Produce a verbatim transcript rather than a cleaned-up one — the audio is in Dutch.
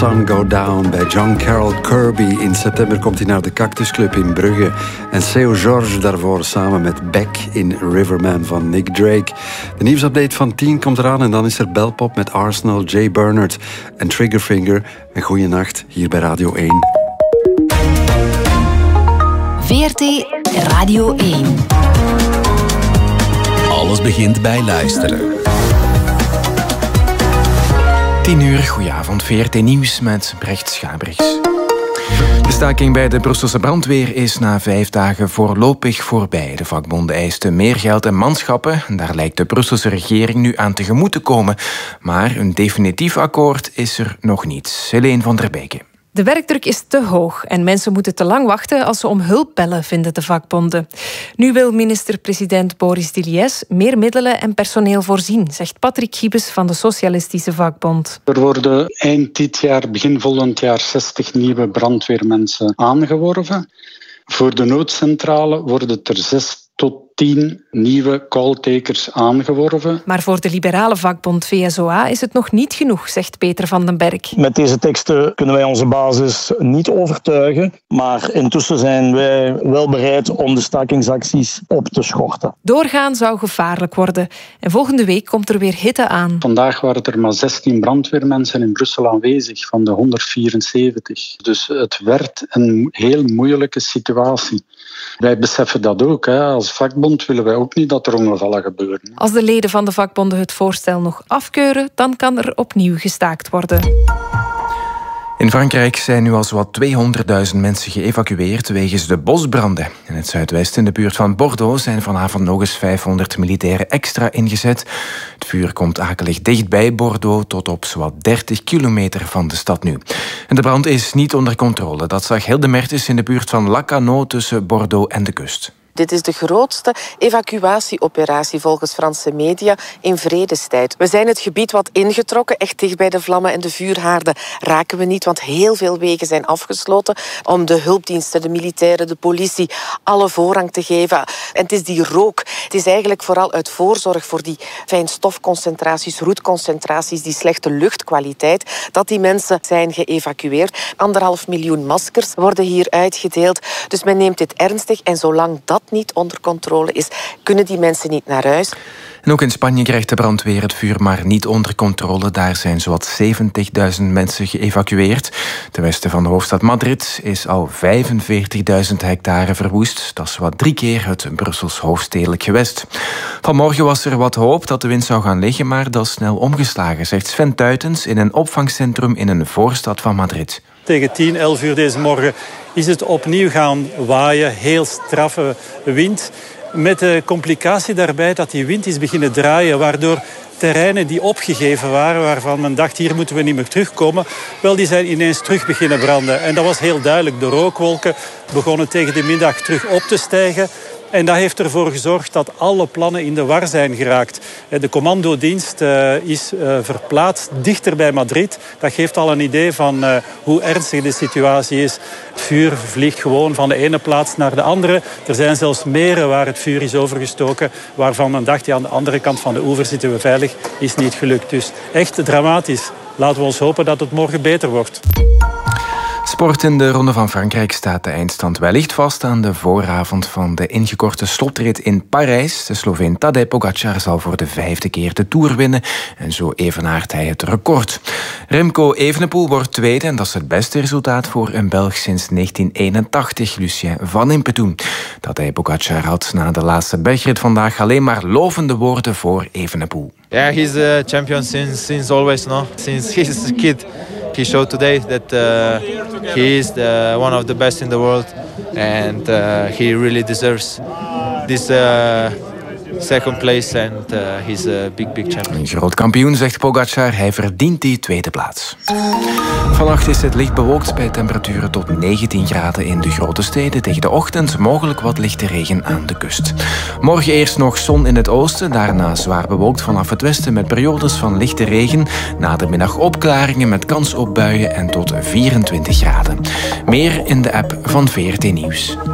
Sun Go Down bij John Carroll Kirby. In september komt hij naar de Cactus Club in Brugge. En Seu Jorge daarvoor samen met Beck in Riverman van Nick Drake. De nieuwsupdate van tien komt eraan en dan is er Belpop met Arsenal, Jay Bernard en Triggerfinger. Een goeie nacht hier bij Radio één. V R T Radio één. Alles begint bij luisteren. tien uur, goedenavond, V R T Nieuws met Brecht Schabrichs. De staking bij de Brusselse brandweer is na vijf dagen voorlopig voorbij. De vakbonden eisten meer geld en manschappen. Daar lijkt de Brusselse regering nu aan tegemoet te komen. Maar een definitief akkoord is er nog niet. Helene van der Beke. De werkdruk is te hoog en mensen moeten te lang wachten als ze om hulp bellen, vinden de vakbonden. Nu wil minister-president Boris Diliès meer middelen en personeel voorzien, zegt Patrick Giebes van de Socialistische Vakbond. Er worden eind dit jaar, begin volgend jaar, zestig nieuwe brandweermensen aangeworven. Voor de noodcentrale worden er zes tot tien nieuwe calltakers aangeworven. Maar voor de liberale vakbond V S O A is het nog niet genoeg, zegt Peter van den Berg. Met deze teksten kunnen wij onze basis niet overtuigen, maar intussen zijn wij wel bereid om de stakingsacties op te schorten. Doorgaan zou gevaarlijk worden. En volgende week komt er weer hitte aan. Vandaag waren er maar zestien brandweermensen in Brussel aanwezig van de honderdvierenzeventig. Dus het werd een heel moeilijke situatie. Wij beseffen dat ook. Hè. Als vakbond willen wij ook niet dat er ongevallen gebeuren. Als de leden van de vakbonden het voorstel nog afkeuren, dan kan er opnieuw gestaakt worden. In Frankrijk zijn nu al zowat tweehonderdduizend mensen geëvacueerd wegens de bosbranden. In het zuidwesten, in de buurt van Bordeaux, zijn vanavond nog eens vijfhonderd militairen extra ingezet. Het vuur komt akelig dicht bij Bordeaux, tot op zowat dertig kilometer van de stad nu. En de brand is niet onder controle. Dat zag Hilde Mertens in de buurt van Lacanau tussen Bordeaux en de kust. Dit is de grootste evacuatieoperatie volgens Franse media in vredestijd. We zijn het gebied wat ingetrokken, echt dicht bij de vlammen en de vuurhaarden raken we niet, want heel veel wegen zijn afgesloten om de hulpdiensten, de militairen, de politie alle voorrang te geven. En het is die rook. Het is eigenlijk vooral uit voorzorg voor die fijnstofconcentraties, roetconcentraties, die slechte luchtkwaliteit, dat die mensen zijn geëvacueerd. Anderhalf miljoen maskers worden hier uitgedeeld. Dus men neemt dit ernstig en zolang dat niet onder controle is, kunnen die mensen niet naar huis. En ook in Spanje krijgt de brandweer het vuur maar niet onder controle. Daar zijn zowat zeventigduizend mensen geëvacueerd. Ten westen van de hoofdstad Madrid is al vijfenveertigduizend hectare verwoest. Dat is wat drie keer het Brussels hoofdstedelijk gewest. Vanmorgen was er wat hoop dat de wind zou gaan liggen, maar dat is snel omgeslagen, zegt Sven Tuitens in een opvangcentrum in een voorstad van Madrid. Tegen tien, elf uur deze morgen is het opnieuw gaan waaien. Heel straffe wind. Met de complicatie daarbij dat die wind is beginnen draaien, waardoor terreinen die opgegeven waren, waarvan men dacht hier moeten we niet meer terugkomen, wel die zijn ineens terug beginnen branden. En dat was heel duidelijk. De rookwolken begonnen tegen de middag terug op te stijgen. En dat heeft ervoor gezorgd dat alle plannen in de war zijn geraakt. De commandodienst is verplaatst dichter bij Madrid. Dat geeft al een idee van hoe ernstig de situatie is. Het vuur vliegt gewoon van de ene plaats naar de andere. Er zijn zelfs meren waar het vuur is overgestoken, waarvan men dacht, ja, aan de andere kant van de oever zitten we veilig, is niet gelukt. Dus echt dramatisch. Laten we ons hopen dat het morgen beter wordt. Sport in de Ronde van Frankrijk staat de eindstand wellicht vast aan de vooravond van de ingekorte slotrit in Parijs. De Sloveen Tadej Pogacar zal voor de vijfde keer de Tour winnen en zo evenaart hij het record. Remco Evenepoel wordt tweede en dat is het beste resultaat voor een Belg sinds negentien eenentachtig, Lucien Van Impe. Tadej Pogacar had na de laatste bergrit vandaag alleen maar lovende woorden voor Evenepoel. Yeah, he's the champion since since always, no? Since he's a kid. He showed today that uh, he is the, one of the best in the world, and uh, he really deserves this uh, second place, and uh, he's a big, big champion. Een groot kampioen, zegt Pogacar. Hij verdient die tweede plaats. Vannacht is het licht bewolkt bij temperaturen tot negentien graden in de grote steden. Tegen de ochtend mogelijk wat lichte regen aan de kust. Morgen eerst nog zon in het oosten, daarna zwaar bewolkt vanaf het westen met periodes van lichte regen. Na de middag opklaringen met kans op buien en tot vierentwintig graden. Meer in de app van V R T Nieuws.